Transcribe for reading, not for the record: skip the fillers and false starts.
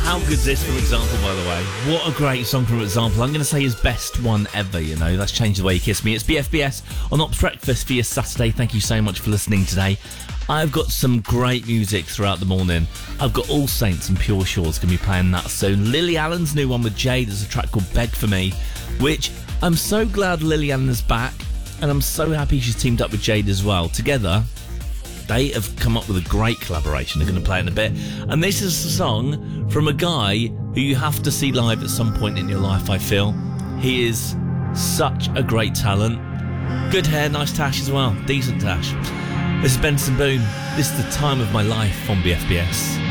How good's this from Example, by the way? What a great song from Example. I'm going to say his best one ever, you know. That's Change the Way You Kiss Me. It's BFBS on Ops Breakfast for your Saturday. Thank you so much for listening today. I've got some great music throughout the morning. I've got All Saints and Pure Shores going to be playing that soon. Lily Allen's new one with Jade is a track called Beg For Me, which I'm so glad Lily Allen is back, and I'm so happy she's teamed up with Jade as well. Together, they have come up with a great collaboration. They're going to play in a bit. And this is a song from a guy who you have to see live at some point in your life, I feel. He is such a great talent. Good hair, nice tash as well. Decent tash. This is Benson Boone. This is The Time of My Life on BFBS.